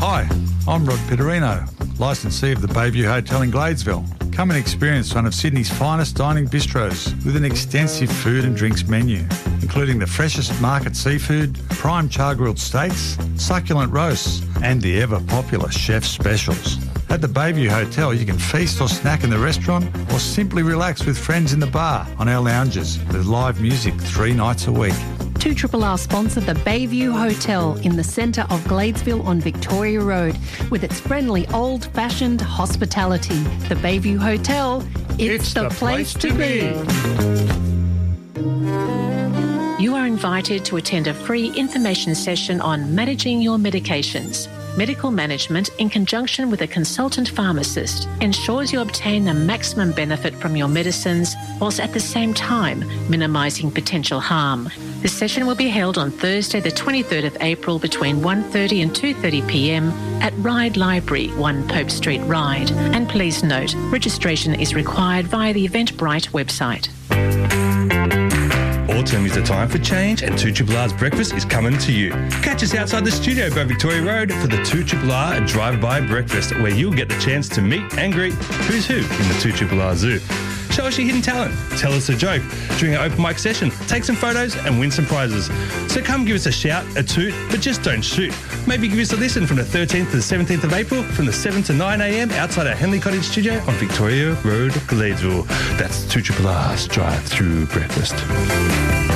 Hi, I'm Rod Pitterino, licensee of the Bayview Hotel in Gladesville. Come and experience one of Sydney's finest dining bistros with an extensive food and drinks menu, including the freshest market seafood, prime char-grilled steaks, succulent roasts, and the ever-popular chef specials. At the Bayview Hotel, you can feast or snack in the restaurant or simply relax with friends in the bar on our lounges with live music 3 nights a week. 2RRR sponsor the Bayview Hotel in the centre of Gladesville on Victoria Road with its friendly old-fashioned hospitality. The Bayview Hotel, it's the place to be. You are invited to attend a free information session on managing your medications. Medical management, in conjunction with a consultant pharmacist, ensures you obtain the maximum benefit from your medicines whilst at the same time minimising potential harm. The session will be held on Thursday the 23rd of April between 1:30 and 2:30 p.m. at Ryde Library, 1 Pope Street, Ryde. And please note, registration is required via the Eventbrite website. Autumn is the time for change, and 2RRR's breakfast is coming to you. Catch us outside the studio by Victoria Road for the 2RRR Drive-By Breakfast, where you'll get the chance to meet and greet who's who in the 2RRR Zoo. Show us your hidden talent, tell us a joke during our open mic session, take some photos and win some prizes. So come give us a shout, a toot, but just don't shoot. Maybe give us a listen from the 13th to the 17th of April from the 7 to 9 a.m. outside our Henley Cottage studio on Victoria Road, Gladesville. That's 2RRR's Drive-Through Breakfast.